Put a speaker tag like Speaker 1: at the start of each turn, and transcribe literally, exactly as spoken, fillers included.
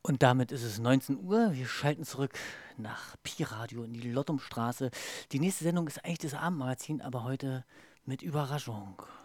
Speaker 1: Und damit ist es neunzehn Uhr. Wir schalten zurück nach Pi-Radio in die Lottumstraße. Die nächste Sendung ist eigentlich das Abendmagazin, aber heute mit Überraschung.